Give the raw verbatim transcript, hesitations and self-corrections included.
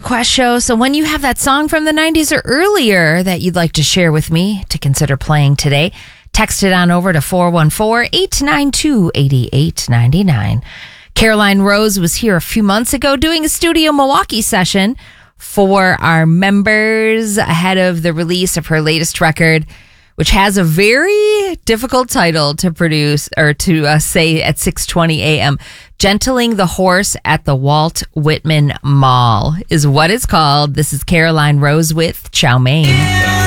request show. So when you have that song from the nineties or earlier that you'd like to share with me to consider playing today, text it on over to four one four, eight nine two, eight eight nine nine. Caroline Rose was here a few months ago doing a Studio Milwaukee session for our members ahead of the release of her latest record, which has a very difficult title to produce or to uh, say at six twenty a.m. Gentling the Horse at the Walt Whitman Mall is what it's called. This is Caroline Rose with Chow Mein.